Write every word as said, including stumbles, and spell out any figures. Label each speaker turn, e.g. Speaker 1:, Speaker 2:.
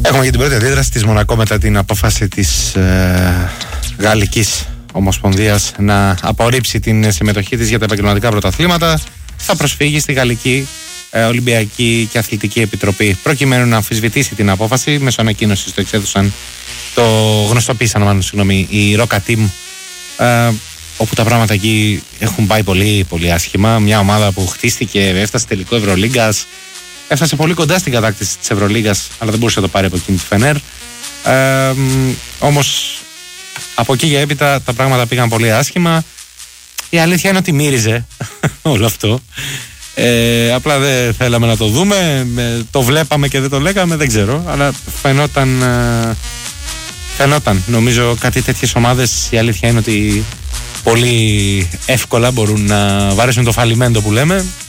Speaker 1: Έχουμε και την πρώτη αντίδραση της Μονακό μετά την απόφαση της ε, Γαλλικής Ομοσπονδίας να απορρίψει την συμμετοχή της για τα επαγγελματικά πρωταθλήματα. Θα προσφύγει στη Γαλλική ε, Ολυμπιακή και Αθλητική Επιτροπή προκειμένου να αμφισβητήσει την απόφαση. Μέσω ανακοίνωσης το εξέδωσαν, το γνωστοποίησαν μάλλον, συγγνώμη, η Roca Team, ε, όπου τα πράγματα εκεί έχουν πάει πολύ, πολύ άσχημα. Μια ομάδα που χτίστηκε, έφτασε τελικό Ευρωλίγκας, έφτασε πολύ κοντά στην κατάκτηση της Ευρωλίγκας, αλλά δεν μπορούσε να το πάρει από εκείνη τη Φενέρ. Ε, όμως από εκεί για έπειτα τα πράγματα πήγαν πολύ άσχημα. Η αλήθεια είναι ότι μύριζε όλο αυτό. Ε, απλά δεν θέλαμε να το δούμε. Το βλέπαμε και δεν το λέγαμε, δεν ξέρω. Αλλά φαινόταν, ε, φαινόταν. Νομίζω κάτι τέτοιες ομάδες, η αλήθεια είναι ότι πολύ εύκολα μπορούν να βαρέσουν το φαλιμέντο που λέμε